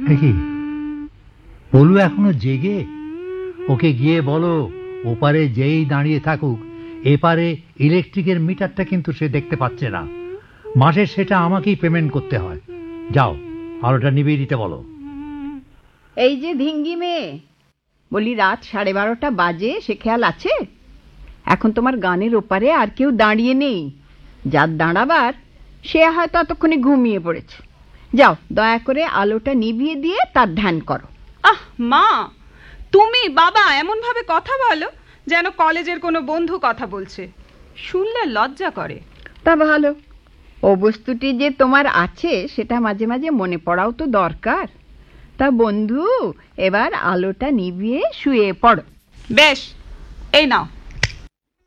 কি বলু এখনো জেগে? ওকে গিয়ে বলো ওপারে যেই দাঁড়িয়ে থাকুক এপারে ইলেকট্রিকের মিটারটা কিন্তু সে দেখতে পাচ্ছে না। মাসে সেটা আমাকেই পেমেন্ট করতে হয়। যাও আলোটা নিভিয়ে দিতে বলো। এই যে ধিঙ্গি মেয়ে, বলি রাত 12:30 বাজে, সে খেয়াল আছে? এখন তোমার গানের ওপারে আর কেউ দাঁড়িয়ে নেই। যার দাঁড়াবার সে হয়তো ততক্ষণে ঘুমিয়ে পড়েছে। যাও দয়া করে আলোটা নিভিয়ে দিয়ে তার ধ্যান করো। আহ মা, তুমি বাবা এমন ভাবে কথা বলো যেন কলেজের কোনো বন্ধু কথা বলছে। শুনলে লজ্জা করে। তা ভালো, ও বস্তুটি যে তোমার আছে সেটা মাঝে মাঝে মনে পড়াও তো দরকার। তা বন্ধু, এবার আলোটা নিভিয়ে শুয়ে পড়ো। বেশ, এই নাও।